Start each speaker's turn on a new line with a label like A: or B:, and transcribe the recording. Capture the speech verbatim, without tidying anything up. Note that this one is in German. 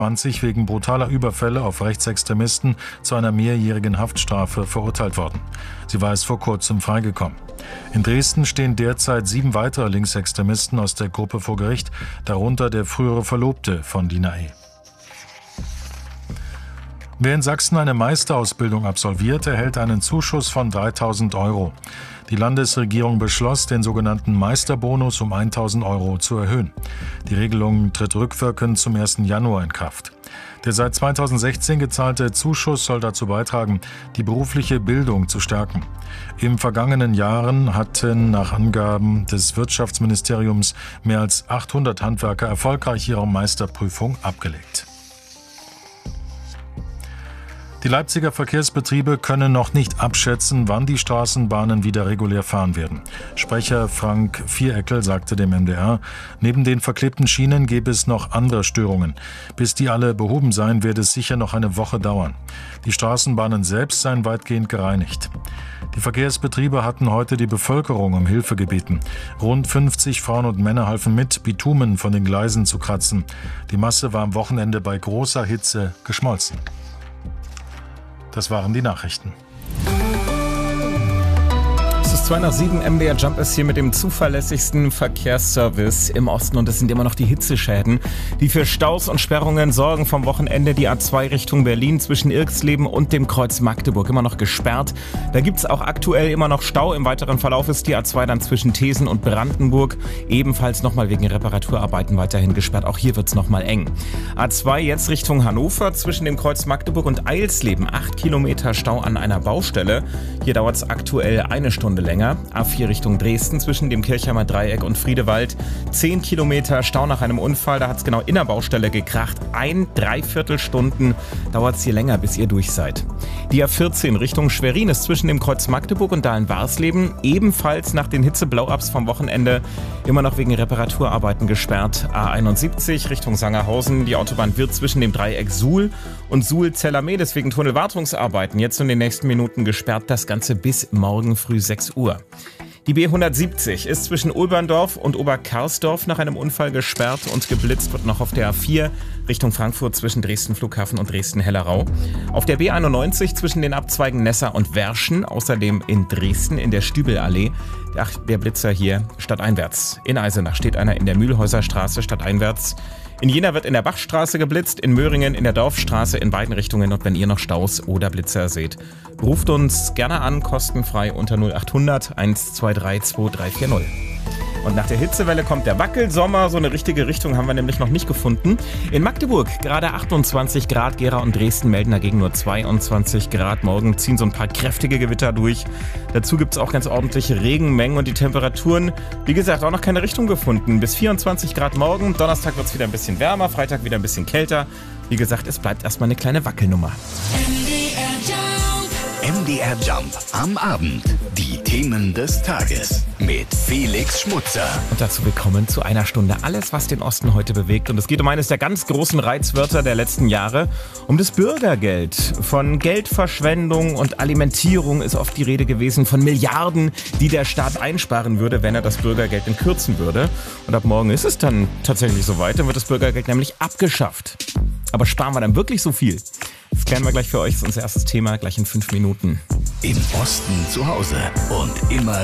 A: zwanzig wegen brutaler Überfälle auf Rechtsextremisten zu einer mehrjährigen Haftstrafe verurteilt worden. Sie war erst vor kurzem freigekommen. In Dresden stehen derzeit sieben weitere Linksextremisten aus der Gruppe vor Gericht, darunter der frühere Verlobte von Dina E. Wer in Sachsen eine Meisterausbildung absolviert, erhält einen Zuschuss von dreitausend Euro. Die Landesregierung beschloss, den sogenannten Meisterbonus um tausend Euro zu erhöhen. Die Regelung tritt rückwirkend zum ersten Januar in Kraft. Der seit zweitausendsechzehn gezahlte Zuschuss soll dazu beitragen, die berufliche Bildung zu stärken. Im vergangenen Jahren hatten nach Angaben des Wirtschaftsministeriums mehr als achthundert Handwerker erfolgreich ihre Meisterprüfung abgelegt. Die Leipziger Verkehrsbetriebe können noch nicht abschätzen, wann die Straßenbahnen wieder regulär fahren werden. Sprecher Frank Viereckel sagte dem M D R, neben den verklebten Schienen gäbe es noch andere Störungen. Bis die alle behoben seien, wird es sicher noch eine Woche dauern. Die Straßenbahnen selbst seien weitgehend gereinigt. Die Verkehrsbetriebe hatten heute die Bevölkerung um Hilfe gebeten. Rund fünfzig Frauen und Männer halfen mit, Bitumen von den Gleisen zu kratzen. Die Masse war am Wochenende bei großer Hitze geschmolzen. Das waren die Nachrichten.
B: Es ist zwei nach sieben, M D R Jump ist hier mit dem zuverlässigsten Verkehrsservice im Osten und es sind immer noch die Hitzeschäden, die für Staus und Sperrungen sorgen. Vom Wochenende die A zwei Richtung Berlin zwischen Irxleben und dem Kreuz Magdeburg immer noch gesperrt. Da gibt's auch aktuell immer noch Stau. Im weiteren Verlauf ist die A zwei dann zwischen Thesen und Brandenburg ebenfalls nochmal wegen Reparaturarbeiten weiterhin gesperrt. Auch hier wird's nochmal eng. A zwei jetzt Richtung Hannover zwischen dem Kreuz Magdeburg und Eilsleben. Acht Kilometer Stau an einer Baustelle. Hier dauert's aktuell eine Stunde länger. A vier Richtung Dresden zwischen dem Kirchheimer Dreieck und Friedewald. Zehn Kilometer Stau nach einem Unfall. Da hat es genau in der Baustelle gekracht. Ein Dreiviertelstunden dauert es hier länger, bis ihr durch seid. Die A vierzehn Richtung Schwerin ist zwischen dem Kreuz Magdeburg und Dahlen-Warsleben ebenfalls nach den Hitze-Blow-Ups vom Wochenende immer noch wegen Reparaturarbeiten gesperrt. A einundsiebzig Richtung Sangerhausen. Die Autobahn wird zwischen dem Dreieck Suhl und Suhl-Zellermedes wegen Tunnelwartungsarbeiten jetzt in den nächsten Minuten gesperrt. Das Ganze bis morgen früh sechs Uhr. Die B hundertsiebzig ist zwischen Ulberndorf und Oberkarsdorf nach einem Unfall gesperrt und geblitzt wird noch auf der A vier Richtung Frankfurt zwischen Dresden Flughafen und Dresden-Hellerau. Auf der B einundneunzig zwischen den Abzweigen Nessa und Werschen, außerdem in Dresden in der Stübelallee. Ach, der Blitzer hier stadteinwärts. In Eisenach steht einer in der Mühlhäuser Straße stadteinwärts. In Jena wird in der Bachstraße geblitzt, in Möhringen in der Dorfstraße in beiden Richtungen. Und wenn ihr noch Staus oder Blitzer seht, ruft uns gerne an, kostenfrei unter null achthundert eins zwei drei zwei drei vier null. Und nach der Hitzewelle kommt der Wackelsommer. So eine richtige Richtung haben wir nämlich noch nicht gefunden. In Magdeburg gerade achtundzwanzig Grad, Gera und Dresden melden dagegen nur zweiundzwanzig Grad. Morgen ziehen so ein paar kräftige Gewitter durch. Dazu gibt es auch ganz ordentliche Regenmengen und die Temperaturen, wie gesagt, auch noch keine Richtung gefunden. Bis vierundzwanzig Grad morgen, Donnerstag wird es wieder ein bisschen wärmer, Freitag wieder ein bisschen kälter. Wie gesagt, es bleibt erstmal eine kleine Wackelnummer.
C: M D R Jump am Abend. Die Themen des Tages mit Felix Schmutzer.
B: Und dazu willkommen zu einer Stunde alles, was den Osten heute bewegt. Und es geht um eines der ganz großen Reizwörter der letzten Jahre, um das Bürgergeld. Von Geldverschwendung und Alimentierung ist oft die Rede gewesen, von Milliarden, die der Staat einsparen würde, wenn er das Bürgergeld entkürzen würde. Und ab morgen ist es dann tatsächlich soweit, dann wird das Bürgergeld nämlich abgeschafft. Aber sparen wir dann wirklich so viel? Das klären wir gleich für euch. Das ist unser erstes Thema, gleich in fünf Minuten.
C: Im Osten zu Hause und immer